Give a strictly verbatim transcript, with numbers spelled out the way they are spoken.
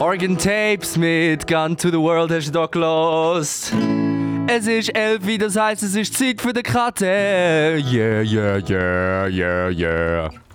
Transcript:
Organ Tapes mit Gun to the World hast du da gelost. Es ist elf, das heisst, es ist Zeit für die Karte. Yeah, yeah, yeah, yeah, yeah.